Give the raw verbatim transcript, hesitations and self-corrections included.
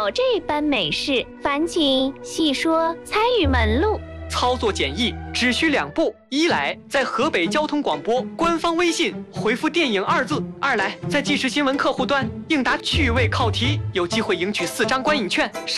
有这般美事，烦请细说参与门路。 操作简易，只需两步：一来在河北交通广播官方微信回复“电影”二字；二来在即时新闻客户端应答趣味考题，有机会赢取四张观影券。